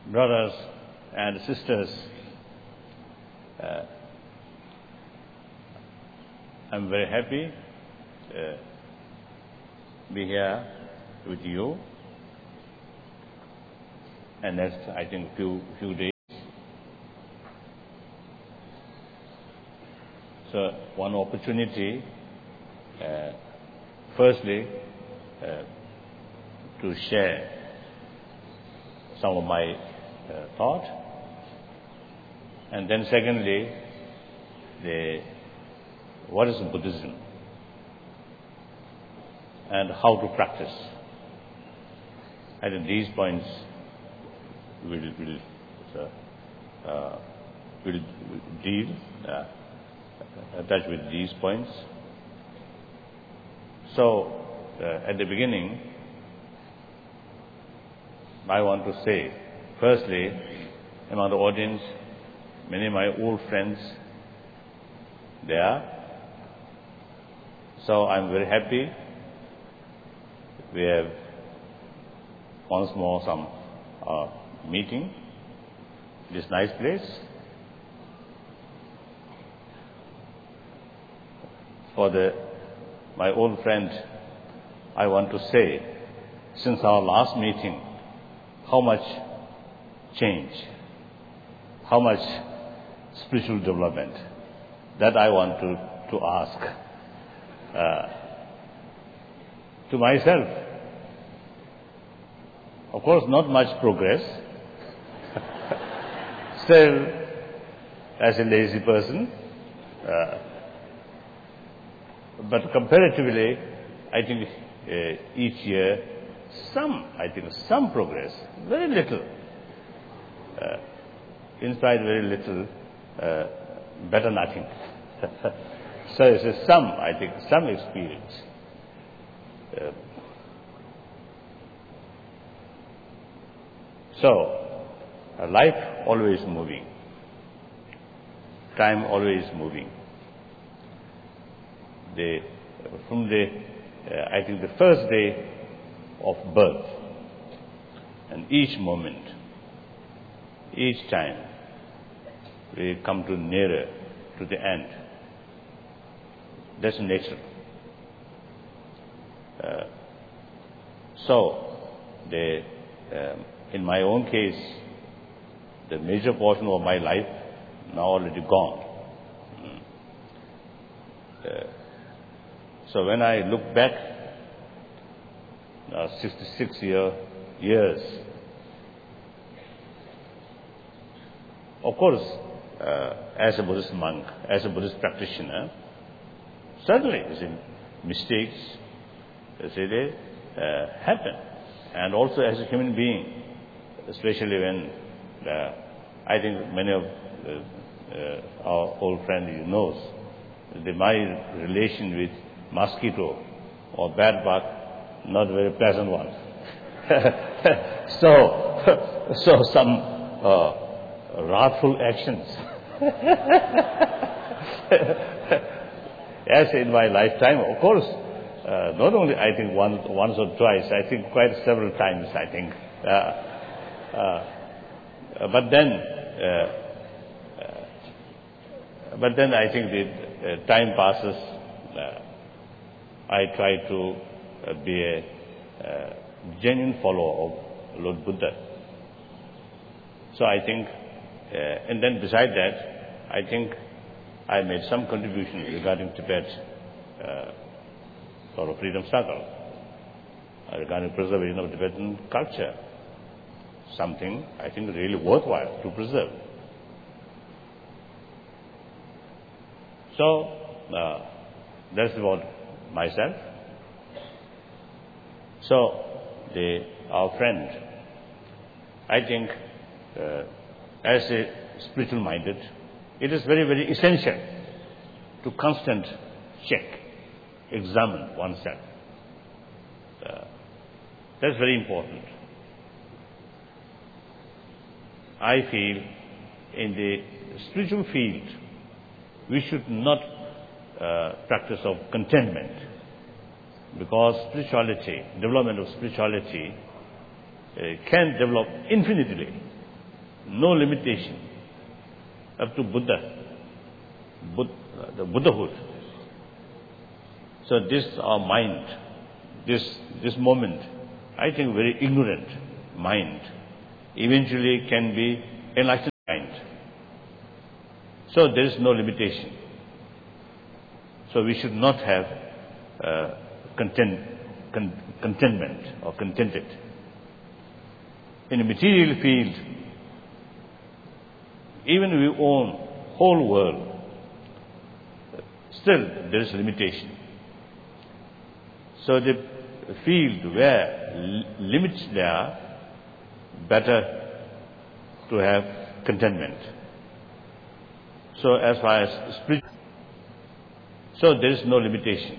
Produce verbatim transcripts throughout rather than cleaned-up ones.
brothers and sisters, uh, I'm very happy to uh, be here with you. And next, I think, few few days. So, one opportunity, uh, firstly, uh, to share some of my uh, thought, and then secondly, the what is Buddhism and how to practice. I think these points will will uh, uh, will deal uh, attach with these points. So, uh, at the beginning, I want to say, firstly, among the audience, many of my old friends there. So I'm very happy. We have once more some uh, meeting. This nice place. For the my old friend, I want to say, since our last meeting, how much change, how much spiritual development, that I want to, to ask uh, to myself. Of course, not much progress. Still, as a lazy person, uh, but comparatively, I think uh, each year, some, I think, some progress, very little. Uh, in spite very little, uh, better nothing. So it's a some, I think, some experience. Uh, so, uh, life always moving, time always moving. The, from the, uh, I think the first day of birth, and each moment, each time, we come to nearer to the end. That's nature. Uh, so, the, um, in my own case, the major portion of my life now already gone. Mm. Uh, so when I look back, uh, sixty-six year, years, of course, uh, as a Buddhist monk, as a Buddhist practitioner, certainly mistakes, say they uh, happen. And also as a human being, especially when uh, I think many of uh, uh, our old friends knows that my relation with mosquito or bad bug, not very pleasant one. so, so some uh, wrathful actions. As in my lifetime, of course, uh, not only I think one, once or twice, I think quite several times, I think. Uh, uh, but then, uh, uh, but then I think the uh, time passes. Uh, I try to uh, be a uh, genuine follower of Lord Buddha. So I think, uh, and then beside that, I think I made some contribution regarding Tibet uh, sort of freedom struggle, uh, regarding preservation of Tibetan culture, something I think really worthwhile to preserve. So uh, that's about myself. So the our friend, I think, uh, as a spiritual minded, it is very, very essential to constant check, examine oneself. Uh, that's very important. I feel in the spiritual field, we should not uh, practice of contentment, because spirituality, development of spirituality uh, can develop infinitely no limitation up to Buddha, Bud, the Buddhahood. So this our mind, this this moment, I think very ignorant mind, eventually can be enlightened mind. So there is no limitation. So we should not have uh, content, con, contentment or contented. In the material field, even we own whole world, still there is limitation. So the field where limits there are, better to have contentment. So as far as spiritual, so there is no limitation.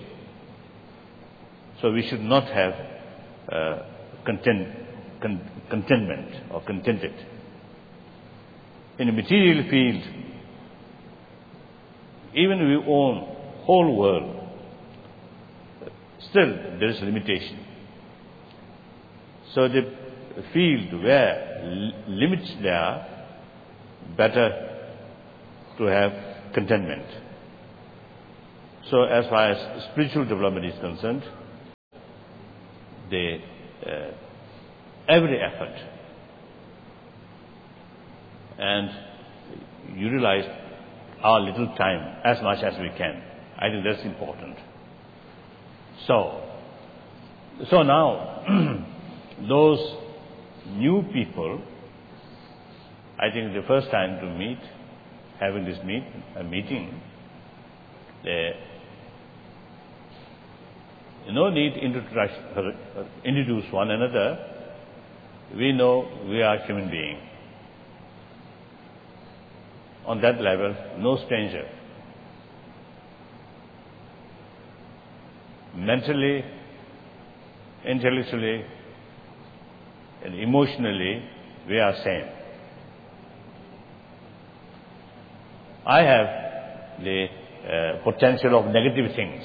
So we should not have uh, content, con, contentment or contented. In the material field, even we own whole world, still there is limitation. So the field where limits there are, better to have contentment. So as far as spiritual development is concerned, the uh, every effort and utilize our little time as much as we can. I think that's important. So, so now those new people, I think the first time to meet, having this meet a meeting, they no need to introduce one another. We know we are human beings. On that level, no stranger. Mentally, intellectually, and emotionally, we are same. I have the uh, potential of negative things.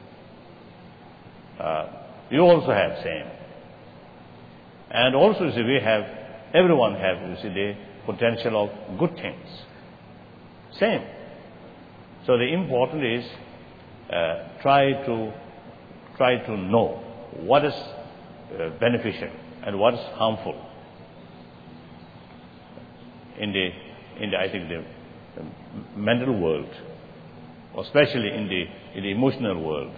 Uh, you also have same. And also, you see, we have, everyone have, you see, the potential of good things. Same. So the important is uh, try to try to know what is uh, beneficial and what is harmful in the in the I think the, the mental world, especially in the in the emotional world.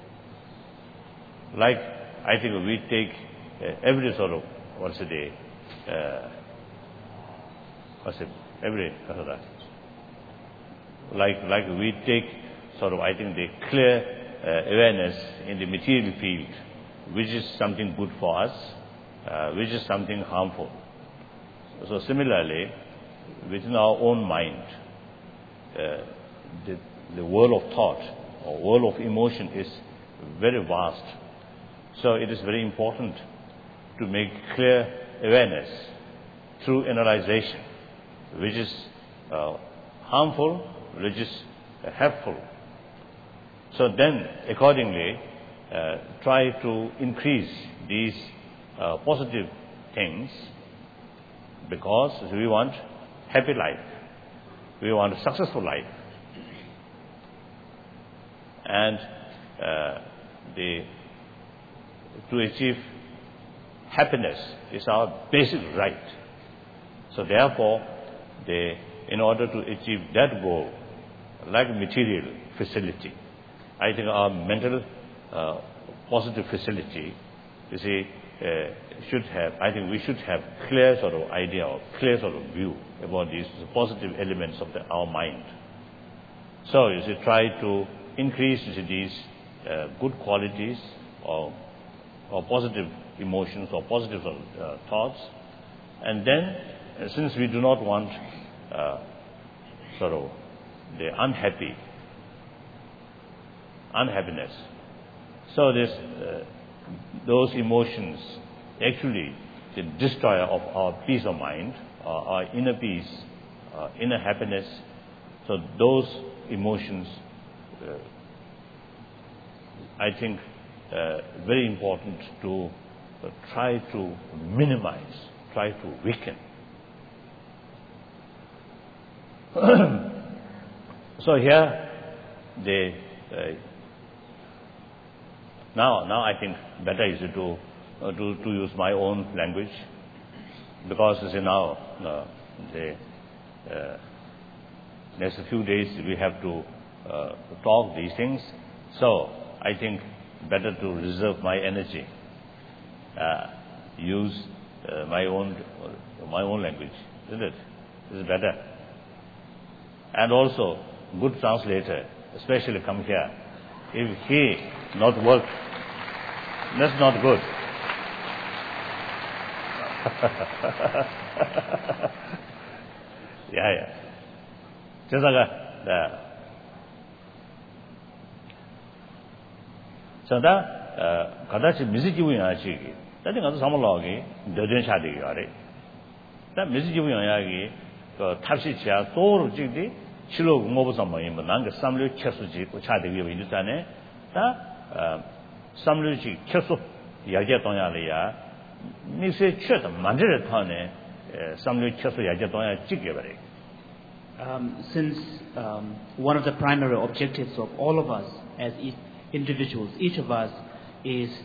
Like I think we take uh, every sort of what's the uh, what's it every what's that? Like like we take sort of I think the clear uh, awareness in the material field, which is something good for us, uh, which is something harmful. So similarly, within our own mind, uh, the the world of thought or world of emotion is very vast. So it is very important to make clear awareness through analyzation, which is uh, harmful, which is uh, helpful. So then, accordingly, uh, try to increase these uh, positive things, because we want happy life, we want a successful life, and uh, the to achieve happiness is our basic right. So therefore, the, in order to achieve that goal, like material facility, I think our mental uh, positive facility, you see, uh, should have, I think we should have clear sort of idea or clear sort of view about these positive elements of the, our mind. So you see, try to increase you see, these uh, good qualities or or positive emotions or positive uh, thoughts, and then uh, since we do not want uh, sort of the unhappy unhappiness, so this uh, those emotions actually the destroyer of our peace of mind, uh, our inner peace, uh, inner happiness. So those emotions, uh, I think, Uh, very important to uh, try to minimize, try to weaken. So here, they, uh, now, now I think better is to, uh, to, to use my own language, because you see now, uh, the uh, next few days we have to uh, talk these things. So I think better to reserve my energy, uh, use uh, my own uh, my own language, isn't it? This is better. And also, good translator, especially come here. If he not work, that's not good. yeah, yeah. Just like a, so that, kadachi mizijibu yanachi, that thing is samalogi, dojen shadi yare. That mizijibu yanagi, tapsi chia, toru jigdi, chilo ngobu samayi, nanga samlu chesuji, chadi yabi industane, that samlu ji chesu, yaja tonya liya, nise chet, mandre tane, samlu chesu yaja tonya jigabari. Um, since um, one of the primary objectives of all of us as individuals, each of us, is